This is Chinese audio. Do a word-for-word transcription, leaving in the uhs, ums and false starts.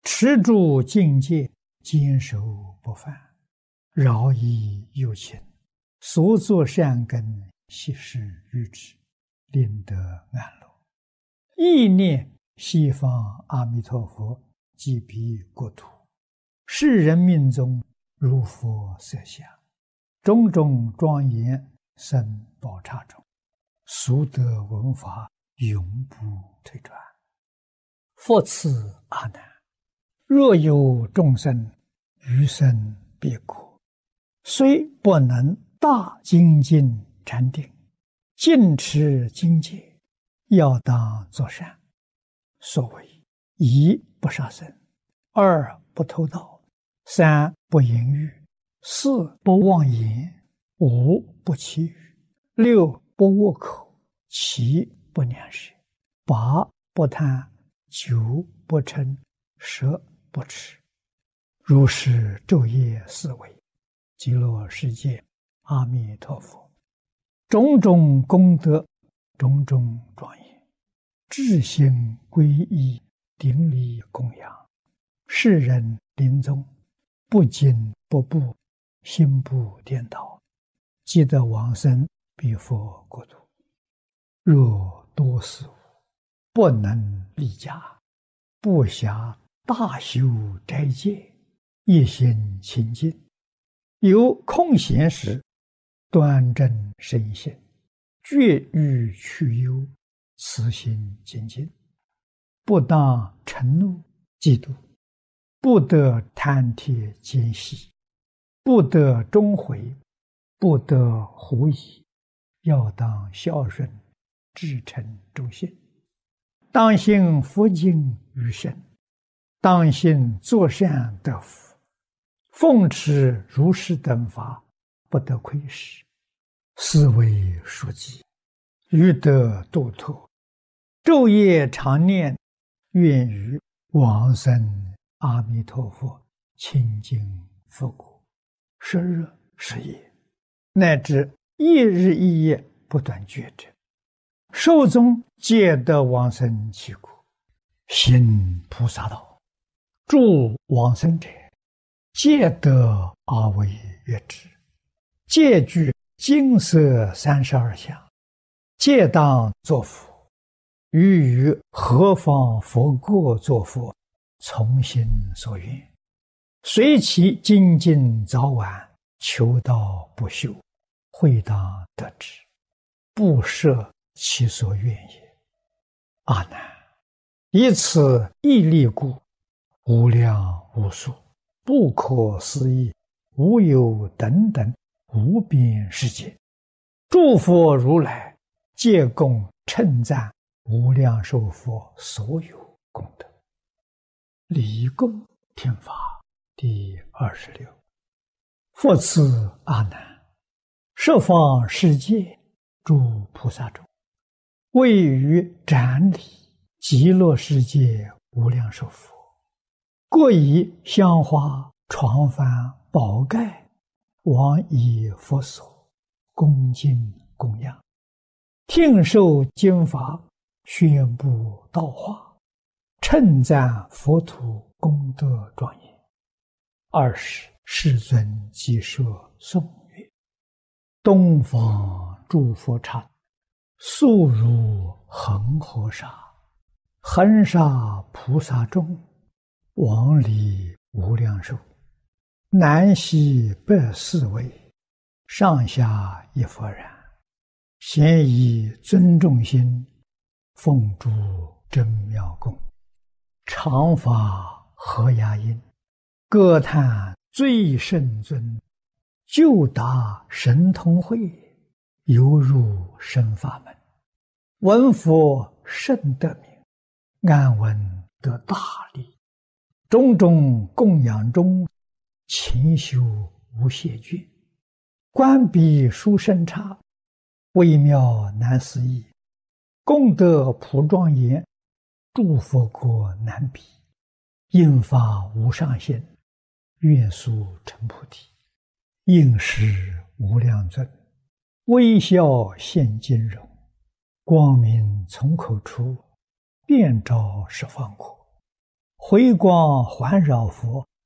持住境界，坚守不犯，饶益有情，所作善根，悉施于之，令得安乐。意念西方阿弥陀佛，即彼国土，世人命中如佛色相，种种庄严生宝刹中，俗得闻法，永不退转。复次阿难，若有众生余生彼国，虽不能大精进禅定，尽持精戒，要当作善。所谓一不杀生，二不偷盗，三不淫欲，四不妄言，五不绮语，六不恶口，七不两舌，八不贪，九不嗔，十不痴。如是昼夜思维，极乐世界阿弥陀佛，种种功德，种种庄严，至心皈依，顶礼供养，世人临终不惊不怖，心不颠倒，即得往生彼佛国土。若多事物不能立家，不暇大修斋戒，一心清净，有空闲时端正身心，绝欲去忧，慈心精进，不当嗔怒嫉妒，不得贪帖奸细，不得终悔，不得狐疑，要当孝顺，至诚忠信，当信佛经于身，当信作善得福，奉持如是等法，不得亏失，是为书记，欲得度脱，昼夜常念，愿于往生阿弥陀佛清净佛国，十日十夜，乃至一日一夜不断觉者，寿终皆得往生其国。行菩萨道，助往生者，皆得阿惟越致，皆具金色三十二相，皆当作佛。于于何方佛国作佛，从心所愿，随其精进早晚，求道不休，会当得之，不设其所愿也。阿难，以此毅力故，无量无数，不可思议，无有等等无边世界，诸佛如来皆共称赞无量寿佛所有功德。离供听法第二十六。复次阿难，十方世界诸菩萨中，位于展礼极乐世界无量寿佛，各以香花床幡宝盖往以佛所，恭敬供养，听受经法，宣布道化，称赞佛土功德庄严。二是世尊即设颂曰：东方诸佛刹，速如恒河沙，恒沙菩萨众，往礼无量寿，南西北四围，上下一佛然，咸以尊重心，奉诸真妙供，常法和雅音，歌叹最圣尊，就达神通会，犹入生法门，闻佛甚得名，安闻得大利，种种供养中，勤修无懈倦，观彼殊胜刹，微妙难思议，功德普庄严，诸佛国难比，应发无上限，愿速成菩提。应时无量尊，微笑现金容，光明从口出，遍照十方国。 回光环绕佛，